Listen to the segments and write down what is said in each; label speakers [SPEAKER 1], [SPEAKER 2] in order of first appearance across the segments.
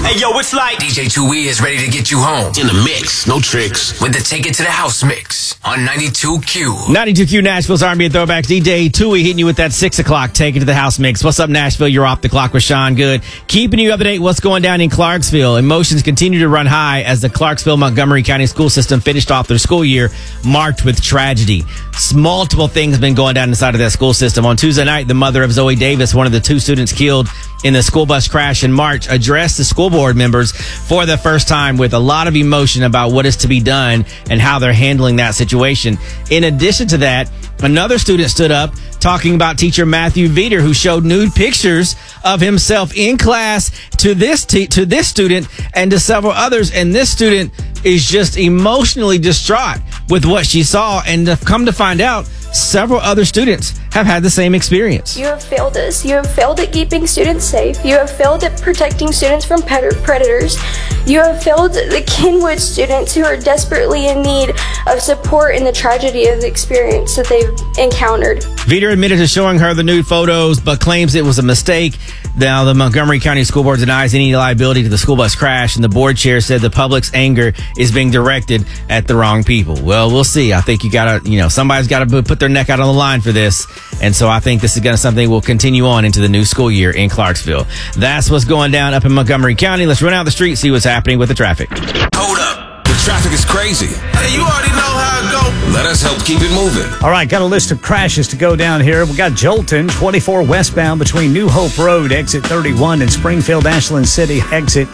[SPEAKER 1] Hey, yo, it's like
[SPEAKER 2] DJ 2E is ready to get you home.
[SPEAKER 3] In the mix, no tricks.
[SPEAKER 2] With the Take It to the House mix on 92Q.
[SPEAKER 4] 92Q Nashville's R&B and Throwbacks. DJ 2E hitting you with that 6 o'clock Take It to the House mix. What's up, Nashville? You're off the clock with Sean Good. Keeping you up to date what's going down in Clarksville. Emotions continue to run high as the Clarksville-Montgomery County school system finished off their school year marked with tragedy. Multiple things have been going down inside of that school system. On Tuesday night, the mother of Zoe Davis, one of the two students killed in the school bus crash in March, addressed the school board members for the first time with a lot of emotion about what is to be done and how they're handling that situation. In addition to that, another student stood up talking about teacher Matthew Veter, who showed nude pictures of himself in class to this student and to several others. And this student is just emotionally distraught with what she saw. And come to find out, several other students have had the same experience.
[SPEAKER 5] You have failed us. You have failed at keeping students safe. You have failed at protecting students from predators. You have failed the Kenwood students who are desperately in need of support in the tragedy of the experience that they've encountered.
[SPEAKER 4] Veter admitted to showing her the nude photos, but claims it was a mistake. Now, the Montgomery County School Board denies any liability to the school bus crash, and the board chair said the public's anger is being directed at the wrong people. Well, we'll see. I think somebody's got to put their neck out on the line for this. And so I think this is something will continue on into the new school year in Clarksville. That's what's going down up in Montgomery County. Let's run out the street, see what's happening with the traffic.
[SPEAKER 3] Hold up. The traffic is crazy.
[SPEAKER 1] Hey, you already know how it go.
[SPEAKER 3] Let us help keep it moving.
[SPEAKER 6] All right, got a list of crashes to go down here. We got Jolton, 24 westbound between New Hope Road, exit 31, and Springfield, Ashland City, exit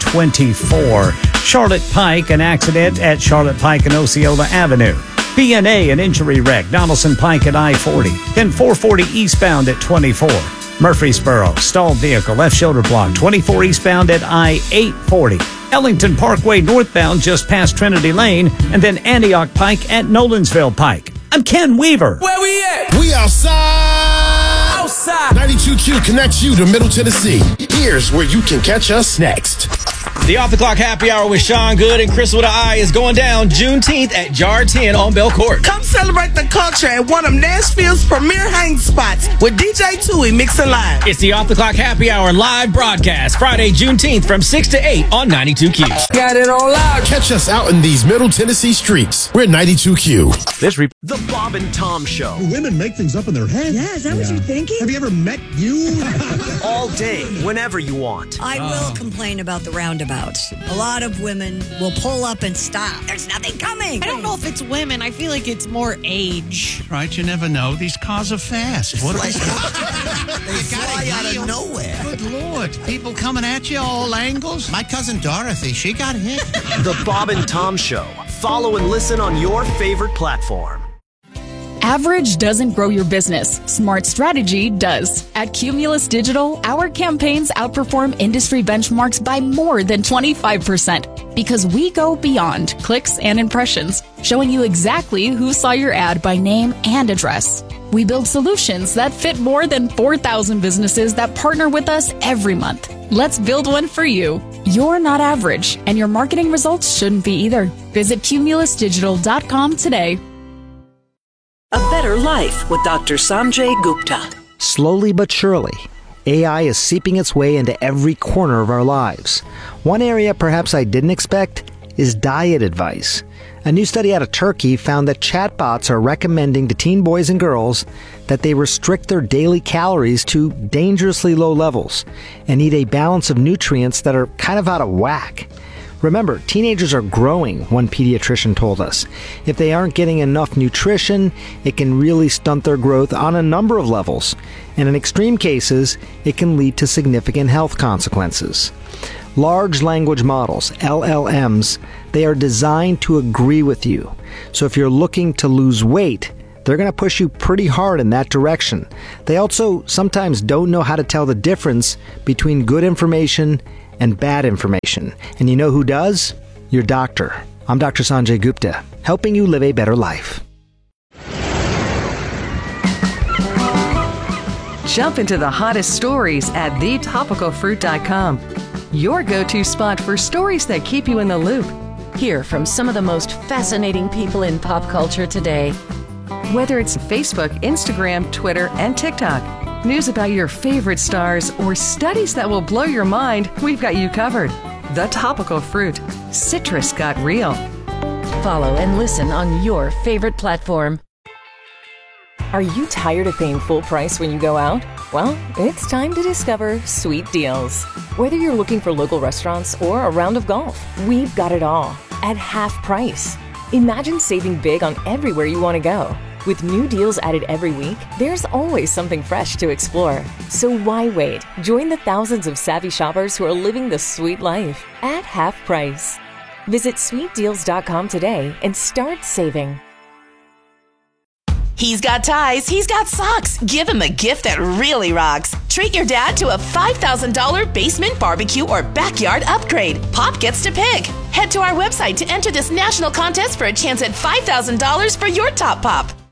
[SPEAKER 6] 24. Charlotte Pike, an accident at Charlotte Pike and Osceola Avenue. PNA, an injury wreck, Donaldson Pike at I-40. Then 440 eastbound at 24. Murfreesboro, stalled vehicle, left shoulder block, 24 eastbound at I-840. Ellington Parkway northbound just past Trinity Lane, and then Antioch Pike at Nolensville Pike. I'm Ken Weaver.
[SPEAKER 1] Where we at?
[SPEAKER 7] We outside.
[SPEAKER 1] Outside.
[SPEAKER 7] 92Q connects you to Middle Tennessee. Here's where you can catch us next.
[SPEAKER 4] The Off the Clock Happy Hour with Sean Good and Chris with an I is going down Juneteenth at Jar 10 on Bell Court.
[SPEAKER 8] Come celebrate the culture at one of Nashville's premier hang spots with DJ 2E mixing live.
[SPEAKER 4] It's the Off the Clock Happy Hour live broadcast Friday, Juneteenth from 6 to 8 on 92Q.
[SPEAKER 8] Got it on loud.
[SPEAKER 7] Catch us out in these Middle Tennessee streets. We're 92Q.
[SPEAKER 9] The Bob and Tom Show.
[SPEAKER 10] Women make things up in their head.
[SPEAKER 11] Yeah, is that what you're thinking?
[SPEAKER 10] Have you ever met you?
[SPEAKER 9] All day, whenever you want.
[SPEAKER 11] I will complain about the roundabouts. A lot of women will pull up and stop. There's nothing coming.
[SPEAKER 12] I don't know if it's women. I feel like it's more age.
[SPEAKER 13] Right, you never know. These cars are fast. What are they
[SPEAKER 14] fly out of nowhere.
[SPEAKER 13] Good Lord. People coming at you all angles. My cousin Dorothy, she got hit.
[SPEAKER 9] The Bob and Tom Show. Follow and listen on your favorite platform.
[SPEAKER 15] Average doesn't grow your business. Smart strategy does. At Cumulus Digital, our campaigns outperform industry benchmarks by more than 25% because we go beyond clicks and impressions, showing you exactly who saw your ad by name and address. We build solutions that fit more than 4,000 businesses that partner with us every month. Let's build one for you. You're not average, and your marketing results shouldn't be either. Visit cumulusdigital.com today.
[SPEAKER 16] A Better Life with Dr. Sanjay Gupta.
[SPEAKER 17] Slowly but surely, AI is seeping its way into every corner of our lives. One area perhaps I didn't expect is diet advice. A new study out of Turkey found that chatbots are recommending to teen boys and girls that they restrict their daily calories to dangerously low levels and eat a balance of nutrients that are kind of out of whack. Remember, teenagers are growing, one pediatrician told us. If they aren't getting enough nutrition, it can really stunt their growth on a number of levels. And in extreme cases, it can lead to significant health consequences. Large language models, LLMs, they are designed to agree with you. So if you're looking to lose weight, they're going to push you pretty hard in that direction. They also sometimes don't know how to tell the difference between good information and bad information. And you know who does? Your doctor. I'm Dr. Sanjay Gupta, helping you live a better life.
[SPEAKER 18] Jump into the hottest stories at thetopicalfruit.com. Your go-to spot for stories that keep you in the loop.
[SPEAKER 19] Hear from some of the most fascinating people in pop culture today.
[SPEAKER 18] Whether it's Facebook, Instagram, Twitter, and TikTok, news about your favorite stars, or studies that will blow your mind, we've got you covered. The Topical Fruit. Citrus got real.
[SPEAKER 19] Follow and listen on your favorite platform. Are you tired of paying full price when you go out? Well, it's time to discover Sweet Deals. Whether you're looking for local restaurants or a round of golf, we've got it all at half price. Imagine saving big on everywhere you want to go. With new deals added every week, there's always something fresh to explore. So why wait? Join the thousands of savvy shoppers who are living the sweet life at half price. Visit sweetdeals.com today and start saving.
[SPEAKER 20] He's got ties, he's got socks. Give him a gift that really rocks. Treat your dad to a $5,000 basement barbecue or backyard upgrade. Pop gets to pick. Head to our website to enter this national contest for a chance at $5,000 for your top pop.